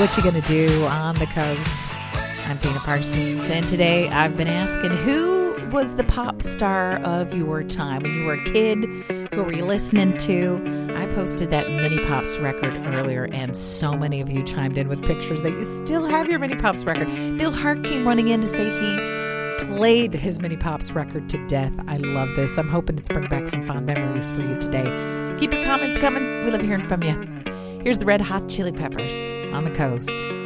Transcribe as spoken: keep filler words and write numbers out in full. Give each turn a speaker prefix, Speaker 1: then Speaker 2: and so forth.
Speaker 1: What You Gonna Do on the Coast. I'm Tina Parsons, and today I've been asking, who was the pop star of your time? When you were a kid, who were you listening to? I posted that Mini Pops record earlier, and so many of you chimed in with pictures that you still have your Mini Pops record. Bill Hart came running in to say he played his Mini Pops record to death. I love this. I'm hoping it's bring back some fond memories for you today. Keep your comments coming. We love hearing from you. Here's the Red Hot Chili Peppers on the Coast.